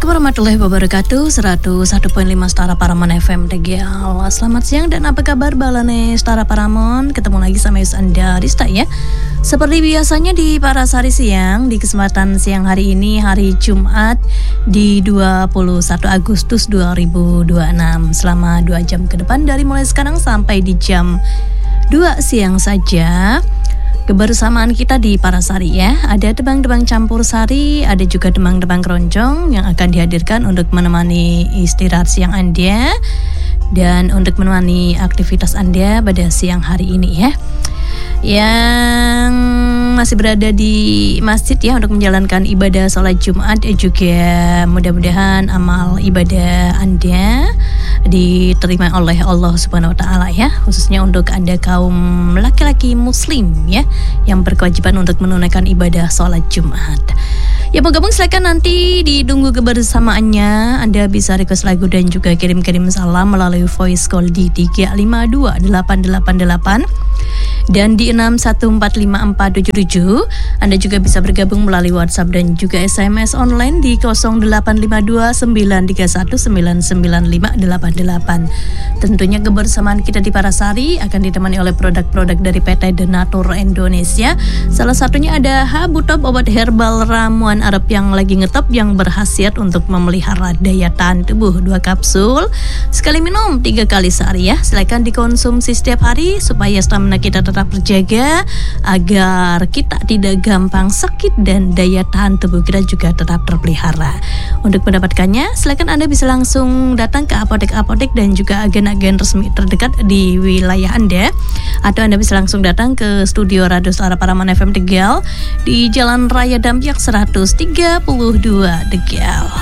Assalamualaikum warahmatullahi wabarakatuh. 101.5 Setara Paramon FM Tegal. Selamat siang dan apa kabar Balane Setara Paramon? Ketemu lagi sama Yus Anda Rista ya. Seperti biasanya di Parasari Siang, di kesempatan siang hari ini, hari Jumat di 21 Agustus 2026. Selama 2 jam ke depan dari mulai sekarang sampai di jam 2 siang saja, kebersamaan kita di Parasari ya. Ada debang-debang campur sari, ada juga debang-debang keroncong yang akan dihadirkan untuk menemani istirahat siang Anda dan untuk menemani aktivitas Anda pada siang hari ini ya. Yang masih berada di masjid ya untuk menjalankan ibadah sholat Jumat, juga mudah-mudahan amal ibadah Anda diterima oleh Allah Subhanahu wa taala ya, khususnya untuk Anda kaum laki-laki muslim ya yang berkewajiban untuk menunaikan ibadah sholat Jumat. Ya, mau gabung silakan, nanti ditunggu kebersamaannya. Anda bisa request lagu dan juga kirim-kirim salam melalui voice call di 3528888 dan di 61454777. Anda juga bisa bergabung melalui WhatsApp dan juga SMS online di 085293199588. Tentunya kebersamaan kita di Parasari akan ditemani oleh produk-produk dari PT Denatur Indonesia. Salah satunya ada Habutop, obat herbal ramuan Arab yang lagi ngetop, yang berkhasiat untuk memelihara daya tahan tubuh. 2 kapsul sekali minum 3 kali sehari ya. Silakan dikonsumsi setiap hari supaya stamina kita tetap terjaga, agar kita tidak gampang sakit dan daya tahan tubuh kita juga tetap terpelihara. Untuk mendapatkannya, silakan Anda bisa langsung datang ke apotek-apotek dan juga agen-agen resmi terdekat di wilayah Anda, atau Anda bisa langsung datang ke studio Radio Setara Paramon FM Tegal di Jalan Raya Dampyak 132 Tegal.